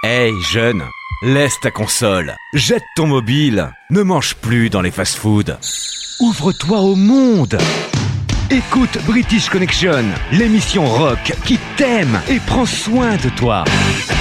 Hey jeune, laisse ta console, jette ton mobile, ne mange plus dans les fast-foods. Ouvre-toi au monde. Écoute British Connection, l'émission rock qui t'aime et prend soin de toi.